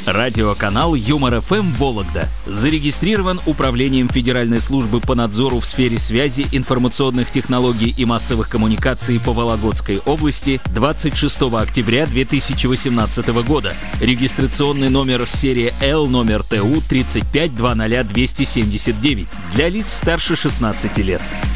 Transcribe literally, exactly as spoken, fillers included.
Радиоканал Юмор-ФМ Вологда зарегистрирован Управлением Федеральной службы по надзору в сфере связи, информационных технологий и массовых коммуникаций по Вологодской области двадцать шестого октября две тысячи восемнадцатого года. Регистрационный номер серия Л, номер ТУ тридцать пять двадцать двести семьдесят девять для лиц старше шестнадцати лет.